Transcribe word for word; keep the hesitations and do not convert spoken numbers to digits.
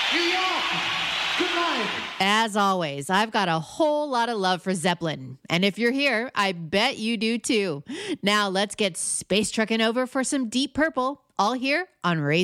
New York, good night. As always, I've got a whole lot of love for Zeppelin. And if you're here, I bet you do too. Now let's get space trucking over for some Deep Purple, all here on Raise